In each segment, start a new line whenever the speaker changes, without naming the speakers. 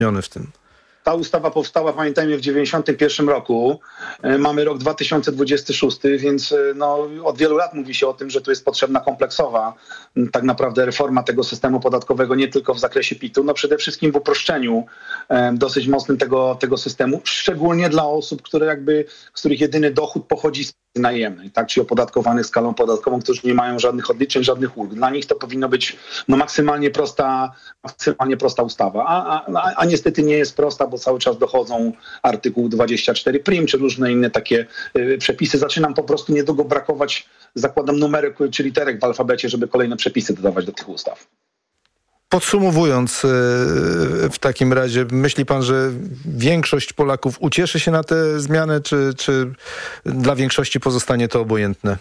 w tym.
Ta ustawa powstała, pamiętajmy, w 1991 roku. Mamy rok 2026, więc od wielu lat mówi się o tym, że tu jest potrzebna kompleksowa tak naprawdę reforma tego systemu podatkowego, nie tylko w zakresie PIT-u, przede wszystkim w uproszczeniu dosyć mocnym tego systemu, szczególnie dla osób, z których jedyny dochód pochodzi z najemnej, tak, czy opodatkowanych skalą podatkową, którzy nie mają żadnych odliczeń, żadnych ulg. Dla nich to powinno być maksymalnie prosta ustawa, a niestety nie jest prosta, bo cały czas dochodzą artykuł 24 prim, czy różne inne takie przepisy. Zaczynam po prostu niedługo brakować, zakładam, numerek czy literek w alfabecie, żeby kolejne przepisy dodawać do tych ustaw.
Podsumowując, w takim razie, myśli pan, że większość Polaków ucieszy się na te zmiany, czy dla większości pozostanie to obojętne?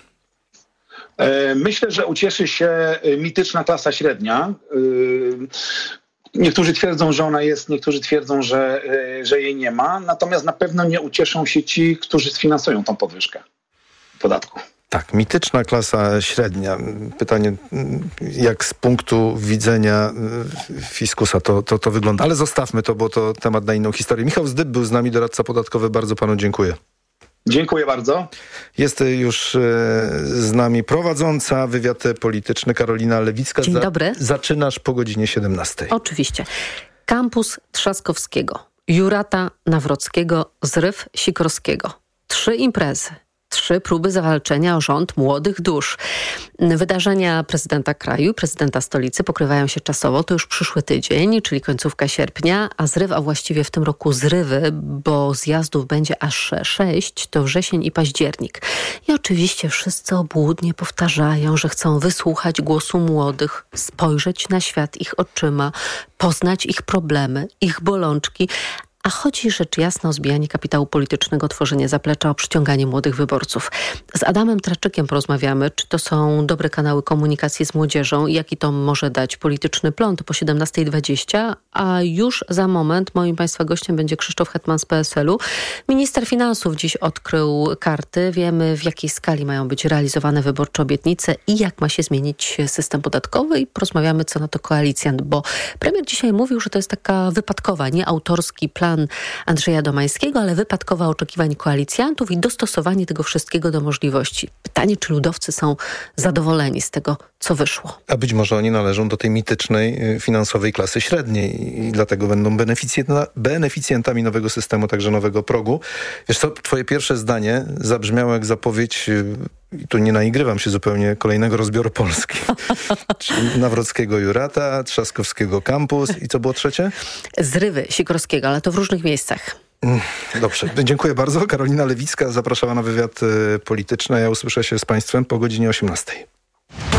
Myślę, że ucieszy się mityczna klasa średnia. Niektórzy twierdzą, że ona jest, niektórzy twierdzą, że jej nie ma. Natomiast na pewno nie ucieszą się ci, którzy sfinansują tą podwyżkę podatku.
Tak, mityczna klasa średnia. Pytanie, jak z punktu widzenia fiskusa to wygląda. Ale zostawmy to, bo to temat na inną historię. Michał Zdyb był z nami, doradca podatkowy. Bardzo panu dziękuję.
Dziękuję bardzo.
Jest już z nami prowadząca wywiad polityczny Karolina Lewicka.
Dzień dobry.
Zaczynasz po godzinie 17.
Oczywiście. Kampus Trzaskowskiego, Jurata Nawrockiego, Zryw Sikorskiego. 3 imprezy. 3 próby zawalczenia o rząd młodych dusz. Wydarzenia prezydenta kraju, prezydenta stolicy pokrywają się czasowo. To już przyszły tydzień, czyli końcówka sierpnia, a zryw, a właściwie w tym roku zrywy, bo zjazdów będzie aż 6, to wrzesień i październik. I oczywiście wszyscy obłudnie powtarzają, że chcą wysłuchać głosu młodych, spojrzeć na świat ich oczyma, poznać ich problemy, ich bolączki, a chodzi rzecz jasna o zbijanie kapitału politycznego, tworzenie zaplecza, o przyciąganie młodych wyborców. Z Adamem Traczykiem porozmawiamy, czy to są dobre kanały komunikacji z młodzieżą i jaki to może dać polityczny plon. To po 17:20, a już za moment moim państwa gościem będzie Krzysztof Hetman z PSL-u. Minister finansów dziś odkrył karty. Wiemy, w jakiej skali mają być realizowane wyborcze obietnice i jak ma się zmienić system podatkowy i porozmawiamy, co na to koalicjant, bo premier dzisiaj mówił, że to jest taka wypadkowa, nie autorski plan Andrzeja Domańskiego, ale wypadkowa oczekiwań koalicjantów i dostosowanie tego wszystkiego do możliwości. Pytanie, czy ludowcy są zadowoleni z tego, co wyszło.
A być może oni należą do tej mitycznej finansowej klasy średniej i dlatego będą beneficjentami nowego systemu, także nowego progu. Wiesz co, twoje pierwsze zdanie zabrzmiało jak zapowiedź, i tu nie naigrywam się zupełnie, kolejnego rozbioru Polski. Czyli Nawrockiego Jurata, Trzaskowskiego Kampus i co było trzecie?
Zrywy Sikorskiego, ale to w różnych miejscach.
Dobrze, dziękuję bardzo. Karolina Lewicka zapraszała na wywiad polityczny. Ja usłyszę się z państwem po godzinie 18.